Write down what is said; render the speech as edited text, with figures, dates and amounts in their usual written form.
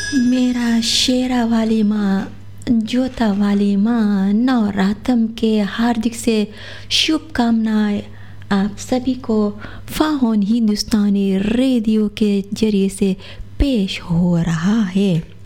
मेरा शेरा वाली माँ, जोता वाली माँ, नवरात्रम के हार्दिक से शुभकामनाएं आप सभी को फाहोन हिंदुस्तानी रेडियो के जरिए से पेश हो रहा है।